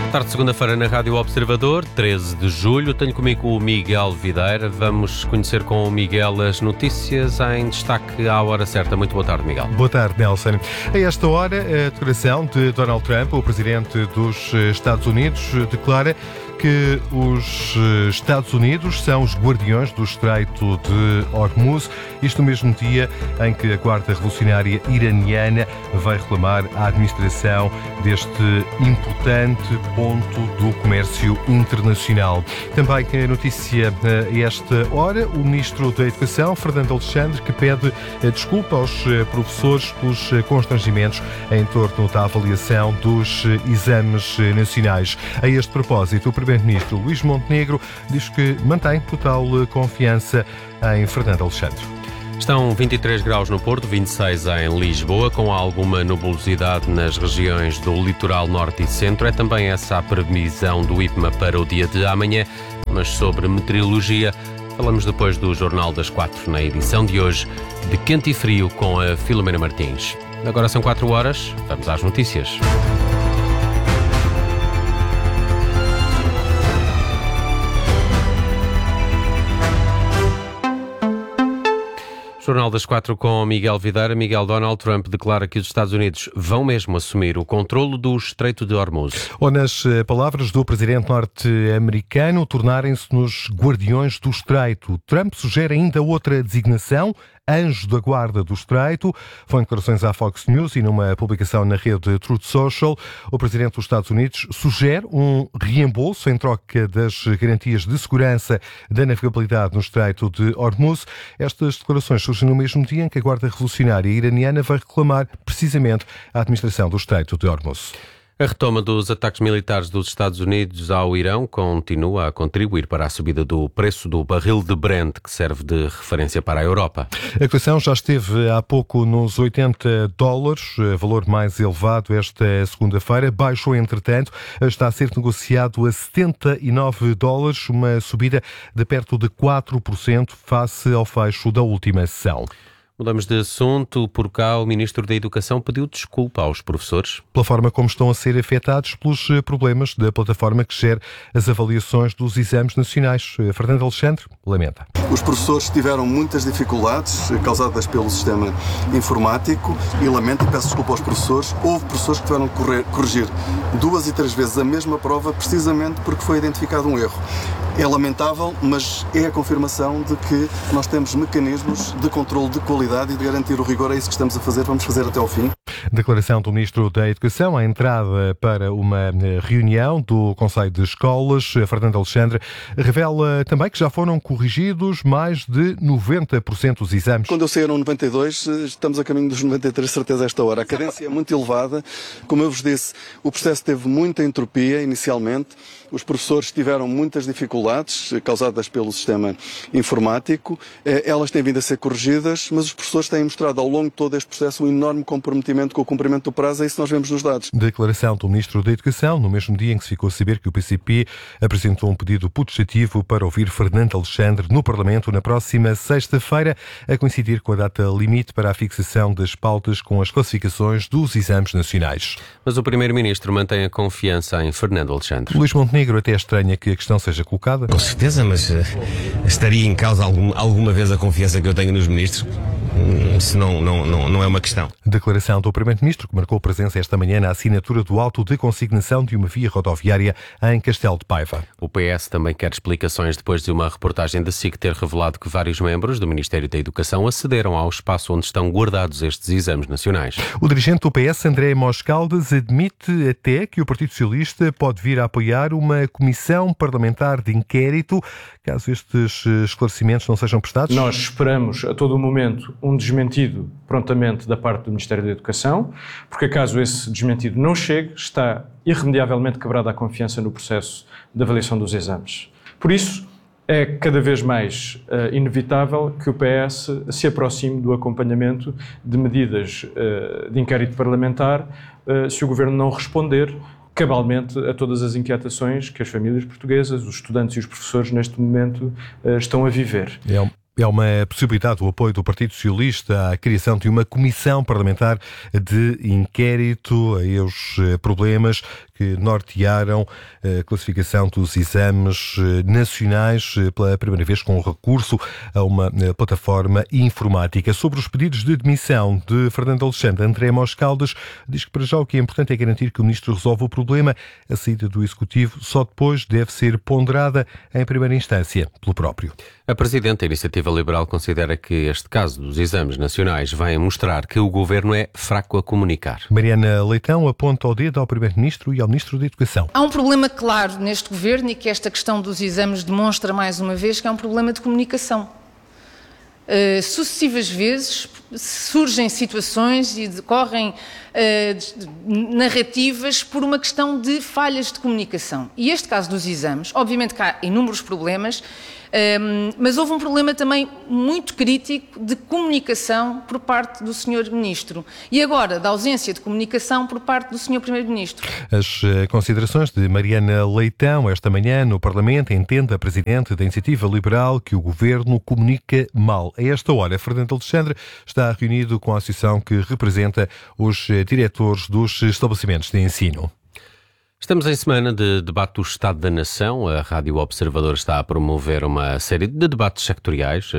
Tarde de segunda-feira na Rádio Observador, 13 de julho. Tenho comigo o Miguel Videira. Vamos conhecer com o Miguel as notícias em destaque à hora certa. Muito boa tarde, Miguel. Boa tarde, Nelson. A esta hora, a declaração de Donald Trump, o presidente dos Estados Unidos, declara que os Estados Unidos são os guardiões do Estreito de Hormuz, isto no mesmo dia em que a Guarda Revolucionária Iraniana vai reclamar a administração deste importante ponto do comércio internacional. Também a notícia a esta hora, o Ministro da Educação, Fernando Alexandre, que pede desculpa aos professores pelos constrangimentos em torno da avaliação dos exames nacionais. A este propósito, o Primeiro-Ministro Luís Montenegro diz que mantém total confiança em Fernando Alexandre. Estão 23 graus no Porto, 26 em Lisboa, com alguma nubosidade nas regiões do litoral norte e centro. É também essa a previsão do IPMA para o dia de amanhã. Mas sobre meteorologia, falamos depois do Jornal das 4, na edição de hoje, de Quente e Frio, com a Filomena Martins. Agora são 4 horas, vamos às notícias. Jornal das 4 com Miguel Videira. Miguel, Donald Trump declara que os Estados Unidos vão mesmo assumir o controlo do Estreito de Hormuz. Ou nas palavras do presidente norte-americano, tornarem-se nos guardiões do Estreito. Trump sugere ainda outra designação, Anjo da Guarda do Estreito. Foi em declarações à Fox News e numa publicação na rede Truth Social. O presidente dos Estados Unidos sugere um reembolso em troca das garantias de segurança da navegabilidade no Estreito de Hormuz. Estas declarações surgem no mesmo dia em que a Guarda Revolucionária Iraniana vai reclamar precisamente a administração do Estreito de Hormuz. A retoma dos ataques militares dos Estados Unidos ao Irão continua a contribuir para a subida do preço do barril de Brent, que serve de referência para a Europa. A cotação já esteve há pouco nos $80, valor mais elevado esta segunda-feira. Baixou, entretanto, está a ser negociado a $79, uma subida de perto de 4% face ao fecho da última sessão. Mudamos de assunto. Por cá, o Ministro da Educação pediu desculpa aos professores pela forma como estão a ser afetados pelos problemas da plataforma que gera as avaliações dos exames nacionais. Fernando Alexandre lamenta. Os professores tiveram muitas dificuldades causadas pelo sistema informático e lamento e peço desculpa aos professores. Houve professores que tiveram que corrigir 2 e 3 vezes a mesma prova precisamente porque foi identificado um erro. É lamentável, mas é a confirmação de que nós temos mecanismos de controle de qualidade e de garantir o rigor. É isso que estamos a fazer, vamos fazer até ao fim. Declaração do Ministro da Educação, a entrada para uma reunião do Conselho de Escolas. Fernando Alexandre revela também que já foram corrigidos mais de 90% dos exames. Quando eu saí eram 92, estamos a caminho dos 93, certeza, a esta hora. A cadência é muito elevada. Como eu vos disse, o processo teve muita entropia inicialmente. Os professores tiveram muitas dificuldades causadas pelo sistema informático. Elas têm vindo a ser corrigidas, mas os professores têm mostrado ao longo de todo este processo um enorme comprometimento com o cumprimento do prazo. É isso que nós vemos nos dados. Declaração do Ministro da Educação, no mesmo dia em que se ficou a saber que o PCP apresentou um pedido putestativo para ouvir Fernando Alexandre no Parlamento na próxima sexta-feira, a coincidir com a data limite para a fixação das pautas com as classificações dos exames nacionais. Mas o Primeiro-Ministro mantém a confiança em Fernando Alexandre. Luís Montenegro até estranha que a questão seja colocada. Com certeza, mas estaria em causa alguma vez a confiança que eu tenho nos ministros? Se não é uma questão. Declaração do Primeiro-Ministro, que marcou presença esta manhã na assinatura do auto de consignação de uma via rodoviária em Castelo de Paiva. O PS também quer explicações depois de uma reportagem da SIC ter revelado que vários membros do Ministério da Educação acederam ao espaço onde estão guardados estes exames nacionais. O dirigente do PS, André Moscaldas, admite até que o Partido Socialista pode vir a apoiar uma comissão parlamentar de inquérito, caso estes esclarecimentos não sejam prestados. Nós esperamos a todo o momento um desmentido prontamente da parte do Ministério da Educação, porque caso esse desmentido não chegue, está irremediavelmente quebrada a confiança no processo de avaliação dos exames. Por isso, é cada vez mais inevitável que o PS se aproxime do acompanhamento de medidas de inquérito parlamentar se o Governo não responder cabalmente a todas as inquietações que as famílias portuguesas, os estudantes e os professores neste momento estão a viver. É uma possibilidade o apoio do Partido Socialista à criação de uma comissão parlamentar de inquérito a estes problemas que nortearam a classificação dos exames nacionais pela primeira vez com recurso a uma plataforma informática. Sobre os pedidos de demissão de Fernando Alexandre, André Mos Caldas diz que para já o que é importante é garantir que o Ministro resolve o problema. A saída do Executivo só depois deve ser ponderada em primeira instância pelo próprio. A Presidente da Iniciativa Liberal considera que este caso dos exames nacionais vai mostrar que o Governo é fraco a comunicar. Mariana Leitão aponta o dedo ao Primeiro-Ministro e ao Ministro da Educação. Há um problema claro neste Governo e que esta questão dos exames demonstra mais uma vez que é um problema de comunicação. Sucessivas vezes surgem situações e decorrem narrativas por uma questão de falhas de comunicação. E este caso dos exames, obviamente que há inúmeros problemas, mas houve um problema também muito crítico de comunicação por parte do Sr. Ministro e agora da ausência de comunicação por parte do Sr. Primeiro-Ministro. As considerações de Mariana Leitão esta manhã no Parlamento. Entende a Presidente da Iniciativa Liberal que o Governo comunica mal. A esta hora, Fernando Alexandre está reunido com a associação que representa os diretores dos estabelecimentos de ensino. Estamos em semana de debate do Estado da Nação. A Rádio Observador está a promover uma série de debates sectoriais